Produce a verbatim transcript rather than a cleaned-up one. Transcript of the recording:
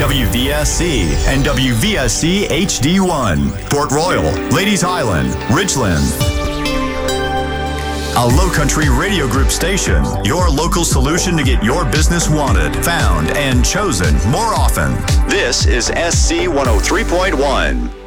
W V S C and W V S C H D one, Port Royal, Ladies Island, Ridgeland. A Lowcountry Radio Group station, your local solution to get your business wanted, found, and chosen more often. This is S C one oh three point one.